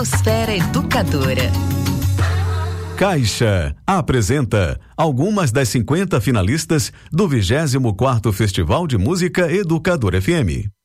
Esfera Educadora. Caixa apresenta algumas das 50 finalistas do 24º Festival de Música Educadora FM.